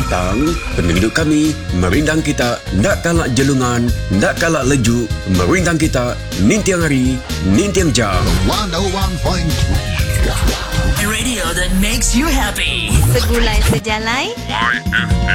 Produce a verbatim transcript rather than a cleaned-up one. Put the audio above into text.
Tentang penduduk kami, merindang kita, nak kalak jelungan, nak kalak lejuk, merindang kita, nintiang hari, nintiang jam. one oh one point three Radio that makes you happy. Segulai sejalai Y F M.